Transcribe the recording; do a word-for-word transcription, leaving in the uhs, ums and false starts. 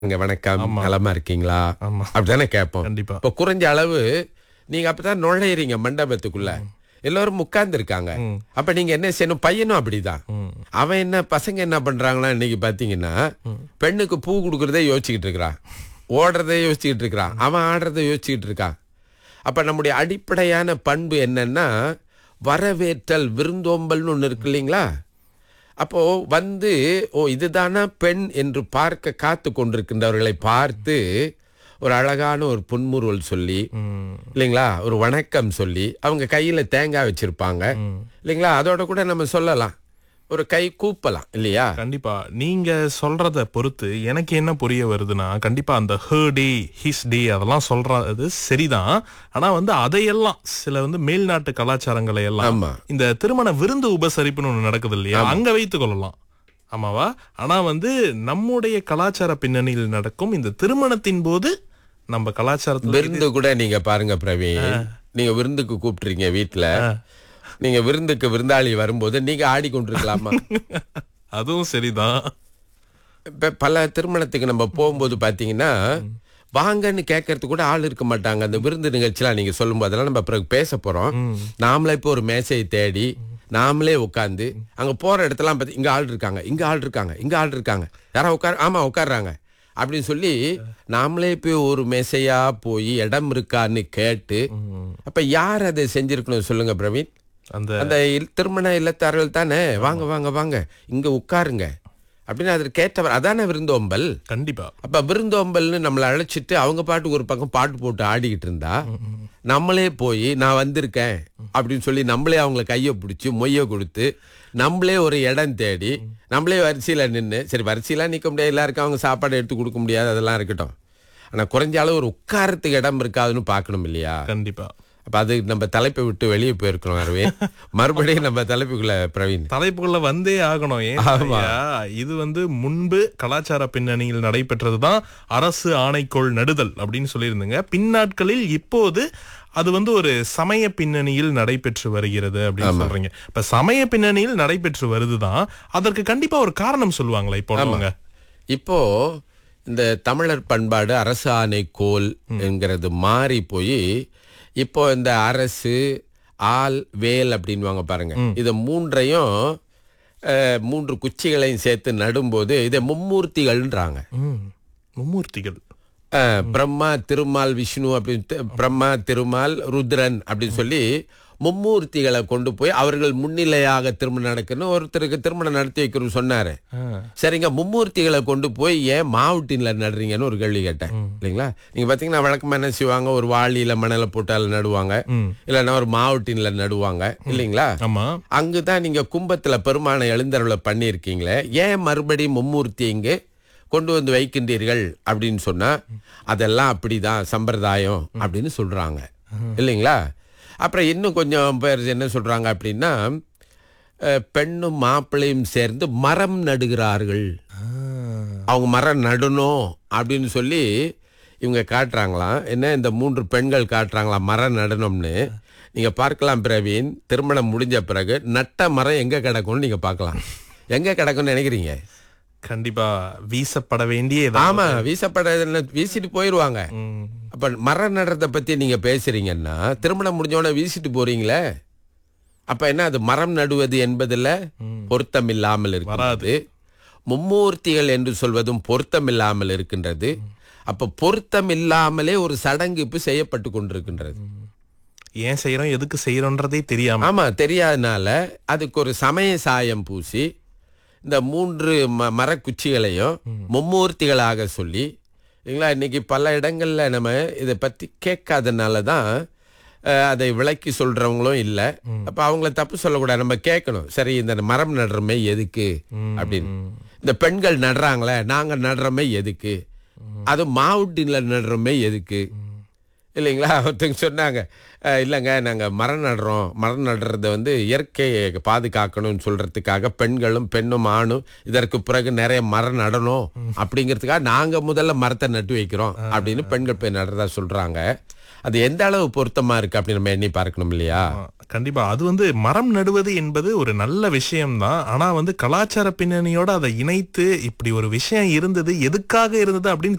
இங்க வணக்கம், ஆமா. நலமா இருக்கீங்களா? ஆமா. அப்படித்தானே கேட்போம். கண்டிப்பா. இப்ப குறைஞ்ச அளவு நீங்க அப்பதான் நுழையறீங்க மண்டபத்துக்குள்ள. எல்லாரும் உட்கார்ந்து இருக்காங்க. ம். அப்ப நீங்க என்ன செய்யணும்? பையனும் அப்படிதான். ம். அவன் என்ன பசங்க என்ன பண்றாங்களா இன்னைக்கு பாத்தீங்கன்னா, பெண்ணுக்கு பூ கொடுக்கறதே யோசிச்சுக்கிட்டு இருக்கிறான். ஓடுறதே யோசிச்சுக்கிட்டு இருக்கிறான். அவன் ஆடுறதை யோசிச்சுக்கிட்டு இருக்கான். அப்ப நம்முடைய அடிப்படையான பண்பு என்னன்னா, வரவேற்றல், விருந்தோம்பல்னு ஒண்ணு இருக்கு இல்லைங்களா? அப்போ வந்து ஓ இதுதானா பெண் என்று பார்க்க காத்து கொண்டிருக்கின்றவர்களை பார்த்து ஒரு அழகான ஒரு புன்முறுவல் சொல்லி, ம். இல்லைங்களா, ஒரு வணக்கம் சொல்லி, அவங்க கையில தேங்காய் வச்சிருப்பாங்க இல்லைங்களா, அதோட கூட நம்ம சொல்லலாம், ஒரு கை கூப்பலாம் இல்லையா? கண்டிப்பா. நீங்க சொல்றத பொறுத்து எனக்கு என்ன புரிய வருதுன்னா, கண்டிப்பா அந்த ஹர் டே, ஹிஸ் டே அதெல்லாம் சொல்றது சரிதான். ஆனா வந்து அதையெல்லாம் சில வந்து மேல்நாட்டு கலாச்சாரங்களை எல்லாம் ஆமா. இந்த திருமண விருந்து உபசரிப்புன்னு ஒண்ணு நடக்குது இல்லையா, அங்க வைத்துக் கொள்ளலாம். ஆமாவா? ஆனா வந்து நம்முடைய கலாச்சார பின்னணியில் நடக்கும் இந்த திருமணத்தின் போது நம்ம கலாச்சாரத்துல விருந்து கூட நீங்க பாருங்க பிரவீன், நீங்க விருந்துக்கு கூப்பிட்டுறீங்க வீட்டுல, நீங்க விருந்துக்கு விருந்தாளி வரும்போது நீங்க ஆடிக்கொண்டிருக்கலாமா? அதுவும் சரிதான். இப்ப பல திருமணத்துக்கு நம்ம போகும்போது பாத்தீங்கன்னா, வாங்கன்னு கேட்கறதுக்கு கூட ஆள் இருக்க மாட்டாங்க. அந்த விருந்து நிகழ்ச்சியெல்லாம் நீங்க சொல்லும் போதெல்லாம் நம்ம பிறகு பேச போறோம். நாமளே இப்போ ஒரு மேசையை தேடி நாமளே உட்காந்து அங்க போற இடத்தெல்லாம் பார்த்து இங்க ஆள் இருக்காங்க, இங்க ஆள் இருக்காங்க, இங்க ஆள் இருக்காங்க, யாரா உட்கார, ஆமா உட்கார்றாங்க அப்படின்னு சொல்லி நாமளே போய் ஒரு மேசையா போய் இடம் இருக்கான்னு கேட்டு, அப்ப யார் அதை செஞ்சிருக்கணும் சொல்லுங்க பிரவீன்? அந்த அந்த இல்- திருமண இல்லத்தார்கள் தானே. வாங்க வாங்க வாங்க இங்க உட்காருங்க அப்படின்னு அதற்கு கேட்டவர், அதானே விருந்தோம்பல். கண்டிப்பா. அப்ப விருந்தோம்பல்னு நம்மளை அழைச்சிட்டு அவங்க பாட்டுக்கு ஒரு பக்கம் பாட்டு போட்டு ஆடிக்கிட்டு இருந்தா, நம்மளே போய் நான் வந்திருக்கேன் அப்படின்னு சொல்லி நம்மளே அவங்கள கையை பிடிச்சி மொய்ய கொடுத்து நம்மளே ஒரு இடம் தேடி நம்மளே வரிசையில நின்று, சரி வரிசையெல்லாம் நிற்க முடியாது, எல்லாருக்கும் அவங்க சாப்பாடு எடுத்து கொடுக்க முடியாது, அதெல்லாம் இருக்கட்டும், ஆனா குறைஞ்ச அளவு ஒரு உட்காரத்துக்கு இடம் இருக்காதுன்னு பார்க்கணும் இல்லையா? கண்டிப்பா. அப்ப அது நம்ம தலைப்பை விட்டு வெளியே போயிருக்கிறோம் அரவிந்த். மறுபடியும் நம்ம தலைப்புக்குள்ள பிரவீன். தலைப்புக்குள்ள வந்தே ஆகணும். ஏன் ஆமா. ஐயா, இது வந்து முன்பு கலாச்சார பின்னணியில் நடைபெற்றதுதான் அரசு ஆணைக்கோள் நடுதல் அப்படின்னு சொல்லியிருந்தீங்க. பின்னாட்களில் இப்போது அது வந்து ஒரு சமய பின்னணியில் நடைபெற்று வருகிறது அப்படின்னு சொல்றீங்க. இப்ப சமய பின்னணியில் நடைபெற்று வருதுதான், அதற்கு கண்டிப்பா ஒரு காரணம் சொல்லுவாங்களா இப்போ அவங்க? இப்போ இந்த தமிழர் பண்பாடு அரசு ஆணைக்கோல் என்கிறது மாறி போய் இப்போ இந்த அரசு ஆள் வேல் அப்படின்வாங்க பாருங்க, இதை மூன்றையும் அஹ், மூன்று குச்சிகளையும் சேர்த்து நடும்போது இதை மும்மூர்த்திகள்ன்றாங்க. ம். மும்மூர்த்திகள். அஹ், பிரம்மா, திருமால், விஷ்ணு அப்படின்னு தி- பிரம்மா, திருமால், ருத்ரன் அப்படின்னு சொல்லி மும்மூர்த்திகளை கொண்டு போய் அவர்கள் முன்னிலையாக திருமணம் நடக்கணும். ஒருத்தருக்கு திருமணம் நடத்தி வைக்கிறோம் சொன்னாரு. சரிங்க, மும்மூர்த்திகளை கொண்டு போய் ஏன் மாவுட்டின்ல நடுறீங்கன்னு ஒரு கேள்வி கேட்டேன் இல்லைங்களா? நீங்க பாத்தீங்கன்னா வழக்கமா என்ன செய்வாங்க, ஒரு வாளியில மணலை போட்டு அதுல நடுவாங்க, இல்லைன்னா ஒரு மாவுட்டின்ல நடுவாங்க இல்லைங்களா? ஆமா. அங்குதான் நீங்க கும்பத்துல பெருமானை எழுந்தருளை பண்ணியிருக்கீங்களே, ஏன் மறுபடியும் மும்மூர்த்தி இங்கு கொண்டு வந்து வைக்கின்றீர்கள் அப்படின்னு சொன்னா, அதெல்லாம் அப்படிதான் சம்பிரதாயம் அப்படின்னு சொல்றாங்க இல்லைங்களா? அப்புறம் இன்னும் கொஞ்சம் பேர் என்ன சொல்றாங்க அப்படின்னா, அஹ், பெண்ணும் மாப்பிள்ளையும் சேர்ந்து மரம் நடுகிறார்கள், அவங்க மரம் நடணும் அப்படின்னு சொல்லி இவங்க காட்டுறாங்களாம். என்ன, இந்த மூன்று பெண்கள் காட்டுறாங்களாம் மரம் நடணும்னு. நீங்க பார்க்கலாம் பிரவீன், திருமணம் முடிஞ்ச பிறகு நட்ட மரம் எங்க கிடக்கும்னு நீங்க பார்க்கலாம். எங்க கிடக்கும்னு நினைக்கிறீங்க? கண்டிப்பா வீசப்பட வேண்டிய ஏதாவது- ஆமா, வீசப்பட வீசிட்டு போயிருவாங்க. ம். அப்ப மரம் நடுறத பத்தி நீங்க பேசுறீங்கன்னா, திருமணம் முடிஞ்சோடனே வீசிட்டு போறீங்களே, அப்ப என்ன அது மரம் நடுவது என்பதுல பொருத்தம் இல்லாமல் இருக்கிறது. மும்மூர்த்திகள் என்று சொல்வதும் பொருத்தம் இல்லாமல் இருக்கின்றது. அப்ப பொருத்தம் இல்லாமலே ஒரு சடங்கு இப்ப செய்யப்பட்டு கொண்டிருக்கின்றது. ஏன் செய்யறோம், எதுக்கு செய்யறோன்றதே தெரியாம. ஆமா, தெரியாதனால அதுக்கு ஒரு சமய சாயம் பூசி இந்த மூன்று ம மரக்குச்சிகளையும் மும்மூர்த்திகளாக சொல்லி இல்லைங்களா, இன்னைக்கு பல இடங்கள்ல நம்ம இதை பத்தி கேட்காதனால தான் அஹ், அதை விளக்கி சொல்றவங்களும் இல்லை. அப்ப அவங்கள தப்பு சொல்லக்கூடாது, நம்ம கேட்கணும். சரி, இந்த மரம் நடுறமே எதுக்கு அப்படின்னு. இந்த பெண்கள் நடுறாங்களே, நாங்க நடுறமே எதுக்கு, அது மாவுட்டின்ல நடுறமே எதுக்கு இல்லைங்களா? ஒருத்தங்க சொன்னாங்க, "அ இல்லங்க நாங்க மரம் நடுறோம். மரம் நடுறத வந்து இயற்கையை பாதுகாக்கணும்னு சொல்றதுக்காக பெண்களும், பெண்ணும், ஆணும் இதற்கு பிறகு நெறைய மரம் நடணும் அப்படிங்கிறதுக்காக நாங்க முதல்ல மரத்த நட்டு வைக்கிறோம்." அப்படின்னு பெண்கள் போய் நடுறதா சொல்றாங்க. அது எந்த அளவு பொருத்தமா இருக்கு அப்படின்னு நம்ம எண்ணி பார்க்கணும் இல்லையா? ஆ, கண்டிப்பா. அது வந்து மரம் நடுவது என்பது ஒரு நல்ல விஷயம்தான். ஆனா வந்து கலாச்சார பின்னணியோட அதை இணைத்து இப்படி ஒரு விஷயம் இருந்தது, எதுக்காக இருந்தது அப்படின்னு